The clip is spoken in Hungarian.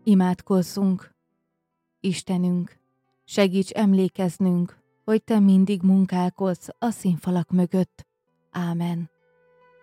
Imádkozzunk! Istenünk, segíts emlékeznünk, hogy Te mindig munkálkodsz a színfalak mögött. Ámen.